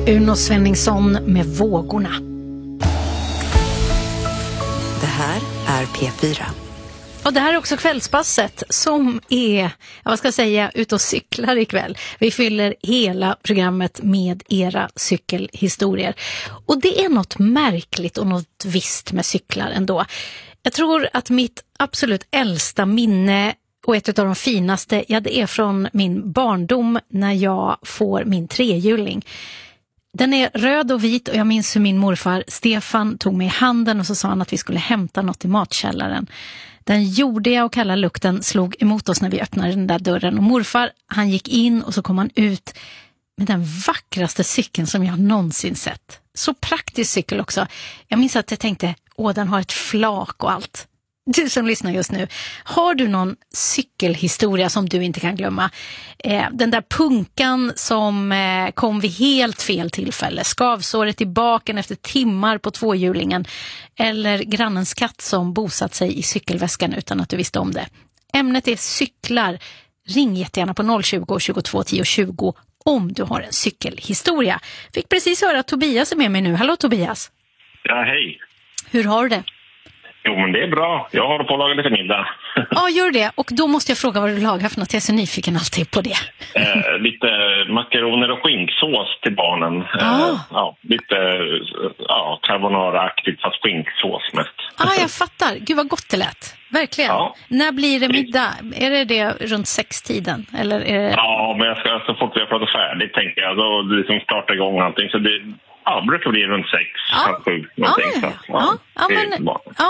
Uno Svenningsson med Vågorna. Det här är P4. Och det här är också Kvällspasset som är, vad ska jag säga, ut och cyklar ikväll. Vi fyller hela programmet med era cykelhistorier. Och det är något märkligt och något visst med cyklar ändå. Jag tror att mitt absolut äldsta minne och ett av de finaste, ja, det är från min barndom när jag får min trehjuling. Den är röd och vit och jag minns hur min morfar Stefan tog mig i handen och så sa han att vi skulle hämta något i matkällaren. Den jordiga och kalla lukten slog emot oss när vi öppnade den där dörren och morfar, han gick in och så kom han ut med den vackraste cykeln som jag någonsin sett. Så praktisk cykel också. Jag minns att jag tänkte, den har ett flak och allt. Du som lyssnar just nu, har du någon cykelhistoria som du inte kan glömma? Den där punkan som kom vid helt fel tillfälle, skavsåret i baken efter timmar på tvåhjulingen, eller grannens katt som bosatt sig i cykelväskan utan att du visste om det. Ämnet är cyklar. Ring jättegärna på 020 22 10 20 om du har en cykelhistoria. Fick precis höra att Tobias är med mig nu. Hallå Tobias. Ja, hej. Hur har du det? Jo, men det är bra. Jag har på att laga lite middag. Ja, gör det. Och då måste jag fråga vad du lagar för något. Jag är så nyfiken alltid på det. Lite makaroner och skinksås till barnen. Lite carbonara-aktigt fast skinksås mest. Jag fattar. Gud vad gott det lät. Verkligen. Ja. När blir det middag? Är det runt 6-tiden? Eller är det... Ja, men jag ska så fort vi har pratat färdigt tänker jag. Då liksom starta igång allting. Så det brukar bli runt 6, 7 någonting.